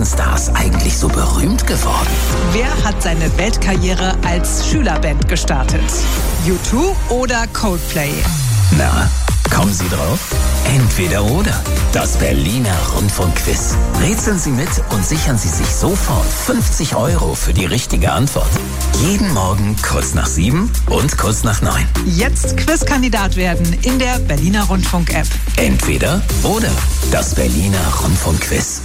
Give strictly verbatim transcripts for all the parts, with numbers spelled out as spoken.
Straßenstars eigentlich so berühmt geworden? Wer hat seine Weltkarriere als Schülerband gestartet? U zwei oder Coldplay? Na, kommen Sie drauf? Entweder oder. Das Berliner Rundfunkquiz. Rätseln Sie mit und sichern Sie sich sofort fünfzig Euro für die richtige Antwort. Jeden Morgen kurz nach sieben und kurz nach neun. Jetzt Quizkandidat werden in der Berliner Rundfunk-App. Entweder oder. Das Berliner Rundfunkquiz.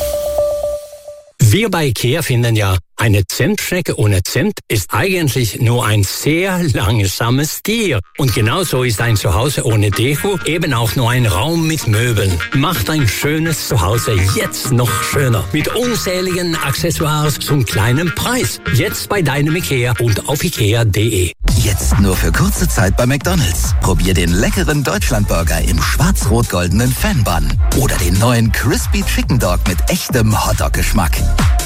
Wir bei IKEA finden ja, eine Zentstrecke ohne Zent ist eigentlich nur ein sehr langsames Tier. Und genauso ist ein Zuhause ohne Deko eben auch nur ein Raum mit Möbeln. Macht ein schönes Zuhause jetzt noch schöner. Mit unzähligen Accessoires zum kleinen Preis. Jetzt bei deinem IKEA und auf ikea punkt de. Jetzt nur für kurze Zeit bei McDonald's. Probier den leckeren Deutschlandburger im schwarz-rot-goldenen Fan-Bun. Oder den neuen Crispy Chicken Dog mit echtem Hotdog-Geschmack.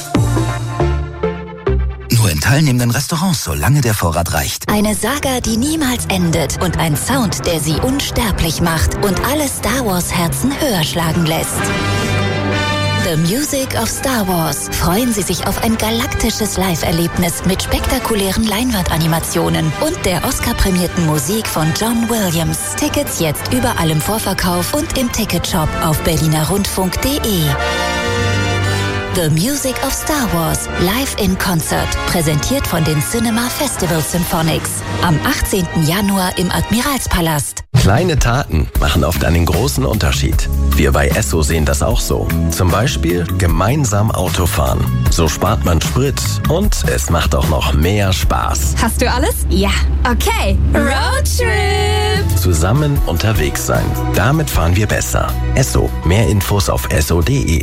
Nur in teilnehmenden Restaurants, solange der Vorrat reicht. Eine Saga, die niemals endet und ein Sound, der sie unsterblich macht und alle Star Wars Herzen höher schlagen lässt. The Music of Star Wars. Freuen Sie sich auf ein galaktisches Live-Erlebnis mit spektakulären Leinwandanimationen und der Oscar-prämierten Musik von John Williams. Tickets jetzt überall im Vorverkauf und im Ticketshop auf berliner rundfunk punkt de. The Music of Star Wars, live in Concert, präsentiert von den Cinema Festival Symphonics. Am achtzehnten Januar im Admiralspalast. Kleine Taten machen oft einen großen Unterschied. Wir bei Esso sehen das auch so. Zum Beispiel gemeinsam Autofahren. So spart man Sprit und es macht auch noch mehr Spaß. Hast du alles? Ja. Okay. Roadtrip! Zusammen unterwegs sein. Damit fahren wir besser. Esso. Mehr Infos auf esso punkt de.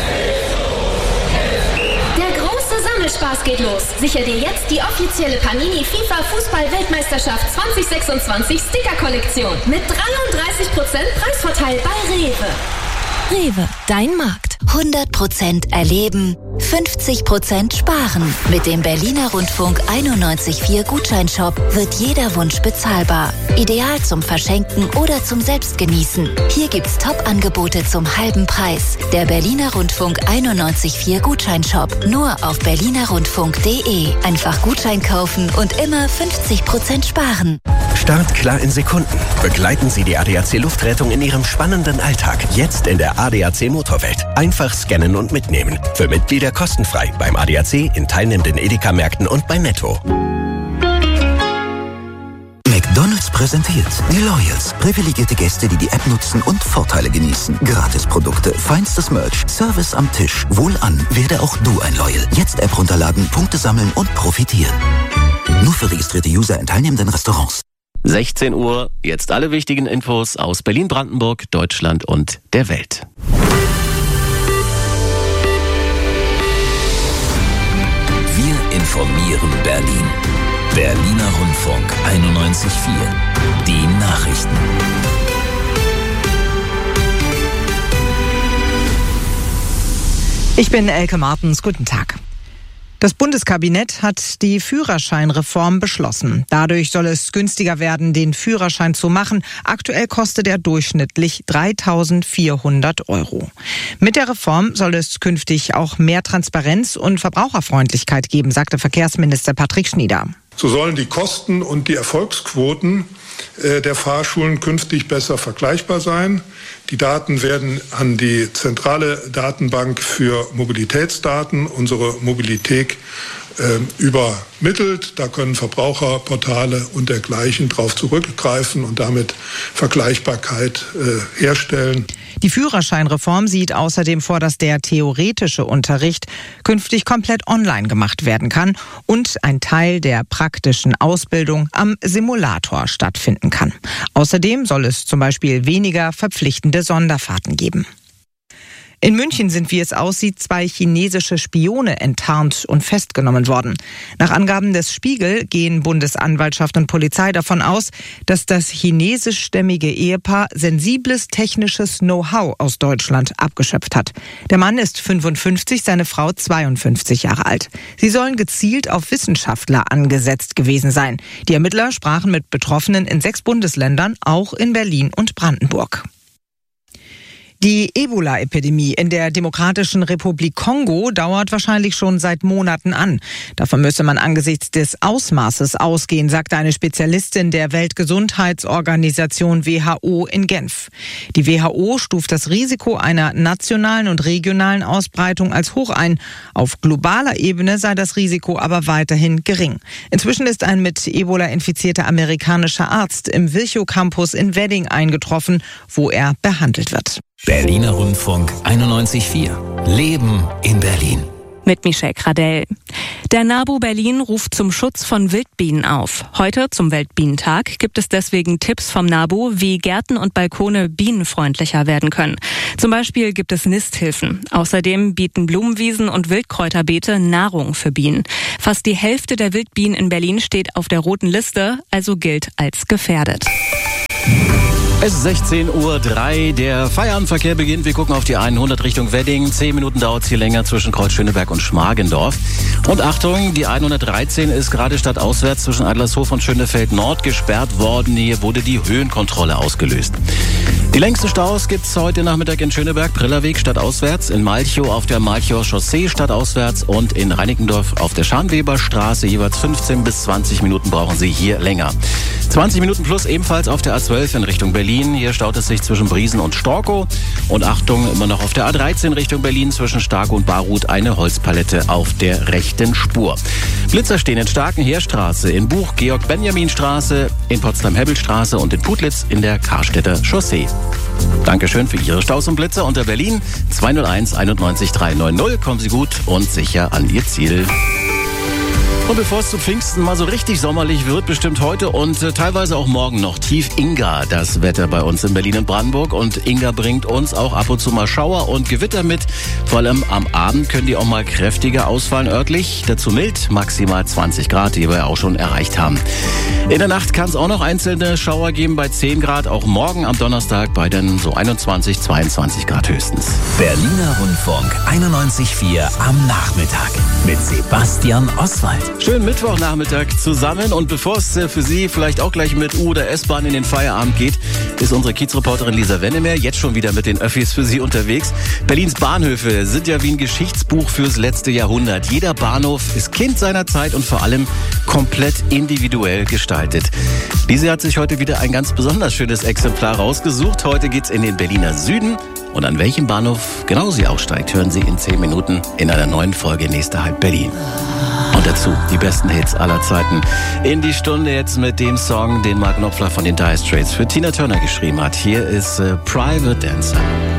Spaß geht los. Sicher dir jetzt die offizielle Panini FIFA Fußball-Weltmeisterschaft zwanzig sechsundzwanzig Sticker-Kollektion mit dreiunddreißig Prozent Preisvorteil bei Rewe. Rewe, dein Markt. hundert Prozent erleben, fünfzig Prozent sparen. Mit dem Berliner Rundfunk einundneunzig Komma vier Gutscheinshop wird jeder Wunsch bezahlbar. Ideal zum Verschenken oder zum Selbstgenießen. Hier gibt's Top-Angebote zum halben Preis. Der Berliner Rundfunk einundneunzig Komma vier Gutscheinshop. Nur auf berliner rundfunk punkt de. Einfach Gutschein kaufen und immer fünfzig Prozent sparen. Start klar in Sekunden. Begleiten Sie die A D A C Luftrettung in Ihrem spannenden Alltag. Jetzt in der A D A C Motorwelt. Einfach scannen und mitnehmen. Für Mitglieder kostenfrei beim A D A C, in teilnehmenden Edeka-Märkten und bei Netto. McDonald's präsentiert die Loyals. Privilegierte Gäste, die die App nutzen und Vorteile genießen. Gratisprodukte, feinstes Merch, Service am Tisch. Wohlan, werde auch du ein Loyal. Jetzt App runterladen, Punkte sammeln und profitieren. Nur für registrierte User in teilnehmenden Restaurants. sechzehn Uhr, jetzt alle wichtigen Infos aus Berlin, Brandenburg, Deutschland und der Welt. Wir informieren Berlin. Berliner Rundfunk einundneunzig Komma vier. Die Nachrichten. Ich bin Elke Martens. Guten Tag. Das Bundeskabinett hat die Führerscheinreform beschlossen. Dadurch soll es günstiger werden, den Führerschein zu machen. Aktuell kostet er durchschnittlich dreitausendvierhundert Euro. Mit der Reform soll es künftig auch mehr Transparenz und Verbraucherfreundlichkeit geben, sagte Verkehrsminister Patrick Schnieder. So sollen die Kosten und die Erfolgsquoten der Fahrschulen künftig besser vergleichbar sein. Die Daten werden an die zentrale Datenbank für Mobilitätsdaten, unsere Mobilität, äh, übermittelt. Da können Verbraucherportale und dergleichen drauf zurückgreifen und damit Vergleichbarkeit äh, herstellen. Die Führerscheinreform sieht außerdem vor, dass der theoretische Unterricht künftig komplett online gemacht werden kann und ein Teil der praktischen Ausbildung am Simulator stattfinden kann. Außerdem soll es zum Beispiel weniger verpflichtende Sonderfahrten geben. In München sind, wie es aussieht, zwei chinesische Spione enttarnt und festgenommen worden. Nach Angaben des Spiegel gehen Bundesanwaltschaft und Polizei davon aus, dass das chinesischstämmige Ehepaar sensibles technisches Know-how aus Deutschland abgeschöpft hat. Der Mann ist fünfundfünfzig, seine Frau zweiundfünfzig Jahre alt. Sie sollen gezielt auf Wissenschaftler angesetzt gewesen sein. Die Ermittler sprachen mit Betroffenen in sechs Bundesländern, auch in Berlin und Brandenburg. Die Ebola-Epidemie in der Demokratischen Republik Kongo dauert wahrscheinlich schon seit Monaten an. Davon müsse man angesichts des Ausmaßes ausgehen, sagte eine Spezialistin der Weltgesundheitsorganisation W H O in Genf. Die W H O stuft das Risiko einer nationalen und regionalen Ausbreitung als hoch ein. Auf globaler Ebene sei das Risiko aber weiterhin gering. Inzwischen ist ein mit Ebola infizierter amerikanischer Arzt im Virchow-Campus in Wedding eingetroffen, wo er behandelt wird. Berliner Rundfunk einundneunzig Komma vier. Leben in Berlin. Mit Michelle Gradell. Der NABU Berlin ruft zum Schutz von Wildbienen auf. Heute zum Weltbienentag gibt es deswegen Tipps vom NABU, wie Gärten und Balkone bienenfreundlicher werden können. Zum Beispiel gibt es Nisthilfen. Außerdem bieten Blumenwiesen und Wildkräuterbeete Nahrung für Bienen. Fast die Hälfte der Wildbienen in Berlin steht auf der roten Liste, also gilt als gefährdet. Es ist sechzehn Uhr drei, der Feierabendverkehr beginnt. Wir gucken auf die hundert Richtung Wedding. Zehn Minuten dauert es hier länger zwischen Kreuz Schöneberg und Schmargendorf. Und Achtung, die hundertdreizehn ist gerade stadtauswärts zwischen Adlershof und Schönefeld Nord gesperrt worden. Hier wurde die Höhenkontrolle ausgelöst. Die längsten Staus gibt's heute Nachmittag in Schöneberg, Prillerweg stadtauswärts, in Malchow auf der Malchower Chaussee stadtauswärts und in Reinickendorf auf der Scharnweberstraße. Jeweils fünfzehn bis zwanzig Minuten brauchen Sie hier länger. zwanzig Minuten plus ebenfalls auf der A zwölf in Richtung Berlin. Hier staut es sich zwischen Briesen und Storkow. Und Achtung, immer noch auf der A dreizehn Richtung Berlin zwischen Starkow und Barruth eine Holzpalette auf der rechten Spur. Blitzer stehen in Starkenheerstraße, in Buch Georg-Benjamin-Straße, in Potsdam-Hebbelstraße und in Putlitz in der Karstädter Chaussee. Dankeschön für Ihre Staus und Blitzer unter Berlin zwei null eins einundneunzig dreihundertneunzig. Kommen Sie gut und sicher an Ihr Ziel. Und bevor es zu Pfingsten mal so richtig sommerlich wird, bestimmt heute und äh, teilweise auch morgen noch tief Inga das Wetter bei uns in Berlin und Brandenburg. Und Inga bringt uns auch ab und zu mal Schauer und Gewitter mit. Vor allem am Abend können die auch mal kräftiger ausfallen örtlich. Dazu mild, maximal zwanzig Grad, die wir ja auch schon erreicht haben. In der Nacht kann es auch noch einzelne Schauer geben bei zehn Grad. Auch morgen am Donnerstag bei dann so einundzwanzig, zweiundzwanzig Grad höchstens. Berliner Rundfunk einundneunzig Komma vier am Nachmittag mit Sebastian Oswald. Schönen Mittwochnachmittag zusammen und bevor es für Sie vielleicht auch gleich mit U- oder S-Bahn in den Feierabend geht, ist unsere Kiezreporterin Lisa Wennemer jetzt schon wieder mit den Öffis für Sie unterwegs. Berlins Bahnhöfe sind ja wie ein Geschichtsbuch fürs letzte Jahrhundert. Jeder Bahnhof ist Kind seiner Zeit und vor allem komplett individuell gestaltet. Lisa hat sich heute wieder ein ganz besonders schönes Exemplar rausgesucht. Heute geht's in den Berliner Süden. Und an welchem Bahnhof genau sie aussteigt, hören Sie in zehn Minuten in einer neuen Folge Nächster Halt Berlin. Und dazu die besten Hits aller Zeiten. In die Stunde jetzt mit dem Song, den Mark Knopfler von den Dire Straits für Tina Turner geschrieben hat. Hier ist äh, Private Dancer.